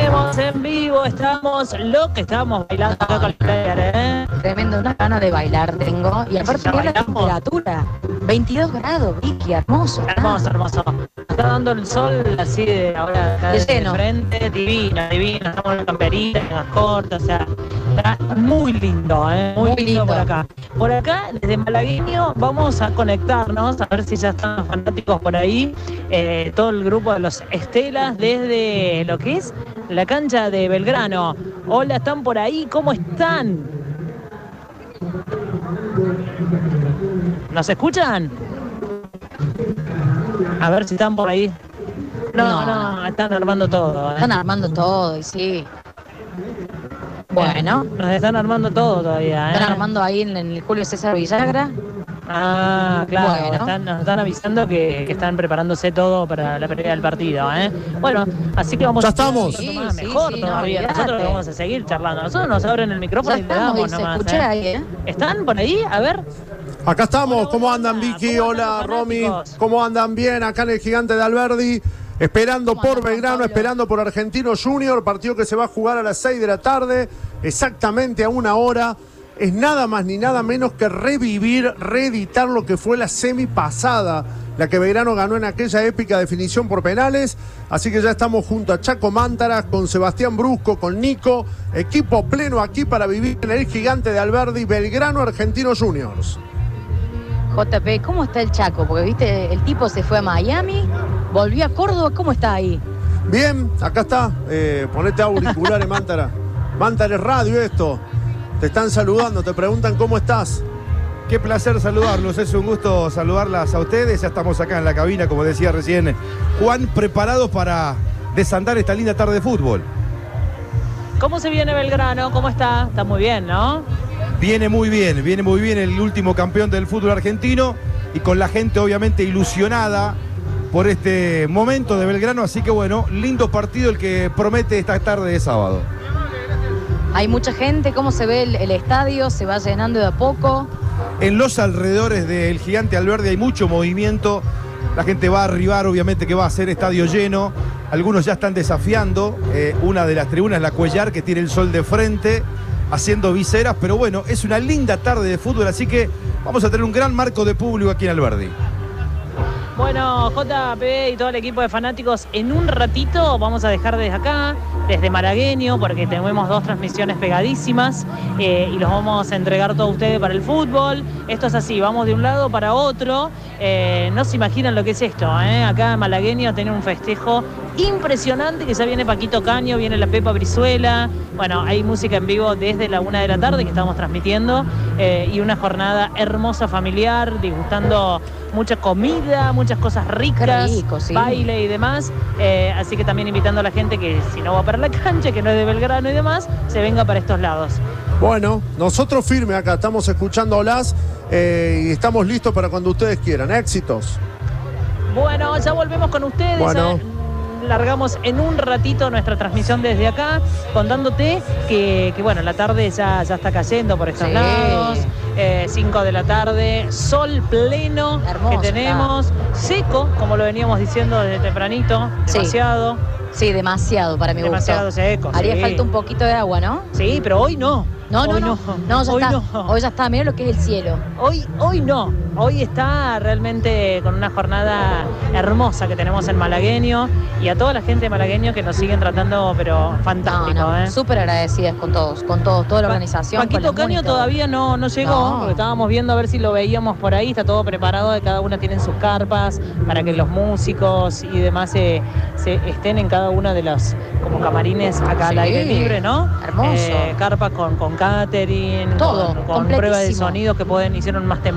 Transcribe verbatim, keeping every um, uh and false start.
Volvemos en vivo, estamos lo que estamos bailando acá con el player, ¿eh? Tremendo, una gana de bailar tengo. Y aparte ¿Ya mira la bailamos? temperatura. veintidós grados, Vicky, hermoso. Hermoso, hermoso. Está dando el sol así de ahora acá De de lleno. frente, divino, divino. Estamos en camperita, en las cortas, o sea, está muy lindo, ¿eh? Muy, Muy lindo, lindo. por acá. Por acá, desde Malagueño, vamos a conectarnos, a ver si ya están los fanáticos por ahí. Eh, todo el grupo de los Estelas desde lo que es la cancha de Belgrano. Hola, ¿están por ahí? ¿Cómo están? ¿Nos escuchan? A ver si están por ahí. No, no, No. están armando todo. ¿eh? Están armando todo y sí. Bueno, Nos están armando todo todavía. ¿eh? están armando ahí en el Julio César Villagra. Ah, claro. Bueno. Están, nos están avisando que, que están preparándose todo para la pelea del partido. ¿eh? Bueno, así que vamos Ya a estar estamos. un rato más, Sí, sí, mejor sí, no, todavía. olvídate. Nosotros vamos a seguir charlando. Nosotros nos abren el micrófono Ya y le estamos, damos dice, nomás. escuché ¿eh? ahí, ¿eh? ¿Están por ahí? A ver. Acá estamos, Hola, ¿cómo hola, andan hola. Vicky? ¿Cómo Hola andan, Romy, fanáticos? ¿cómo andan? Bien, acá en el Gigante de Alberdi, esperando ¿Cómo por andan, Juan Belgrano, Pablo? esperando por Argentino Junior, partido que se va a jugar a las seis de la tarde, exactamente a una hora. Es nada más ni nada menos que revivir, reeditar lo que fue la semi pasada, la que Belgrano ganó en aquella épica definición por penales. Así que ya estamos junto a Chaco Mántaras, con Sebastián Brusco, con Nico, equipo pleno aquí para vivir en el Gigante de Alberdi, Belgrano Argentino Juniors. J P, ¿cómo está el Chaco? Porque viste, el tipo se fue a Miami, volvió a Córdoba, ¿cómo está ahí? Bien, acá está. Eh, ponete auriculares, Mántara. Mántara es radio esto. Te están saludando, te preguntan cómo estás. Qué placer saludarlos, es un gusto saludarlas a ustedes. Ya estamos acá en la cabina, como decía recién Juan, preparados para desandar esta linda tarde de fútbol. ¿Cómo se viene Belgrano? ¿Cómo está? Está muy bien, ¿no? Viene muy bien, viene muy bien el último campeón del fútbol argentino y con la gente obviamente ilusionada por este momento de Belgrano. Así que bueno, lindo partido el que promete esta tarde de sábado. Hay mucha gente, ¿cómo se ve el, el estadio? ¿Se va llenando de a poco? En los alrededores del Gigante Alberdi hay mucho movimiento. La gente va a arribar, obviamente que va a ser estadio lleno. Algunos ya están desafiando. Eh, una de las tribunas, la Cuellar, que tiene el sol de frente, haciendo viseras. Pero bueno, es una linda tarde de fútbol, así que vamos a tener un gran marco de público aquí en Alberdi. Bueno, J P y todo el equipo de fanáticos, en un ratito vamos a dejar desde acá, desde Malagueño, porque tenemos dos transmisiones pegadísimas eh, y los vamos a entregar todos ustedes para el fútbol. Esto es así, vamos de un lado para otro. Eh, no se imaginan lo que es esto, ¿eh? Acá en Malagueño tiene un festejo impresionante, que ya viene Paquito Caño, viene la Pepa Brizuela. Bueno, hay música en vivo desde la una de la tarde que estamos transmitiendo eh, y una jornada hermosa familiar, disgustando mucha comida, muchas cosas ricas, Qué rico, sí. baile y demás. Eh, así que también invitando a la gente que si no va para la cancha, que no es de Belgrano y demás, se venga para estos lados. Bueno, nosotros firme acá, estamos escuchándolas eh, y estamos listos para cuando ustedes quieran. Éxitos. Bueno, ya volvemos con ustedes. Bueno. eh, Largamos en un ratito nuestra transmisión desde acá, contándote que, que bueno, la tarde ya, ya está cayendo por estos Sí. lados. cinco de la tarde, sol pleno Hermoso que tenemos, seco, como lo veníamos diciendo desde tempranito, Sí. demasiado, Sí, demasiado para mi demasiado gusto. seco. Haría sí. falta un poquito de agua, ¿no? Sí, pero hoy no. No, no, Hoy no. No, ya hoy está. no. Hoy ya está, mira lo que es el cielo. Hoy, hoy no, hoy está realmente con una jornada hermosa que tenemos en Malagueño y a toda la gente de Malagueño que nos siguen tratando, pero fantástico. No, no, ¿eh? súper agradecidas con todos, con todos, toda la Pa- organización. con Paquito los Caño monitores. todavía no, no llegó, No. porque estábamos viendo a ver si lo veíamos por ahí, está todo preparado, cada una tiene sus carpas para que los músicos y demás se, se estén en cada una de los como camarines acá al Sí. aire libre, ¿no? Hermoso. Eh, carpas con, con catering, Todo, con, con prueba de completísimo. sonido que pueden, hicieron más temprano.